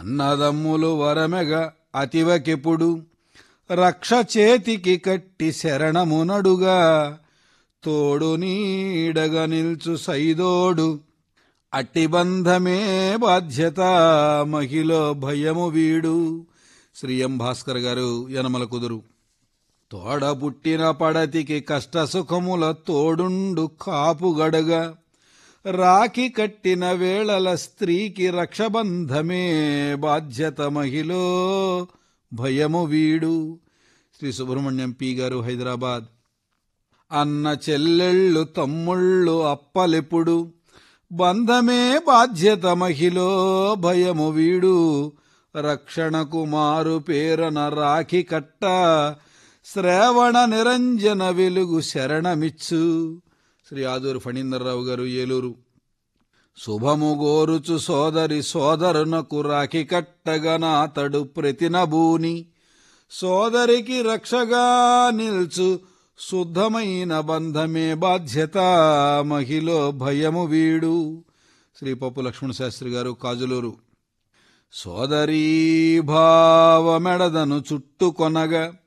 అన్నదమ్ములు వరమెగ అతివకెప్పుడు రక్ష చేతికి కట్టి శరణమునడుగా తోడు నీడగా నిల్చు సైదోడు అట్టి బంధమే బాధ్యత మహిళ భయము వీడు. శ్రీ ఎం భాస్కర్ గారు, యనమల కుదురు. తోడ పుట్టిన పడతికి కష్ట సుఖముల తోడుండు కాపుగడగా రాఖీ కట్టిన వేళల స్త్రీకి రక్షబంధమే బాధ్యత మహిళో భయము వీడు. శ్రీ సుబ్రహ్మణ్యం పి గారు, హైదరాబాద్. అన్న చెల్లెళ్ళు తమ్ముళ్ళు అప్పలెప్పుడు బంధమే బాధ్యత మహిళో భయము వీడు. రక్షణకు మారు పేరన రాఖీ కట్ట శ్రావణ నిరంజన వెలుగు శరణమిచ్చు. శ్రీ ఆదూరు ఫణీందర్రావు గారు, ఏలూరు. శుభము గోరుచు సోదరి సోదరునకు రాఖీ కట్టగనాతడు ప్రతినభూని సోదరికి రక్షగా నిల్చు శుద్ధమైన బంధమే బాధ్యత మహిళ భయము వీడు. శ్రీ పప్పు లక్ష్మణ శాస్త్రి గారు, కాజులూరు. సోదరీ భావమెడదను చుట్టుకొనగా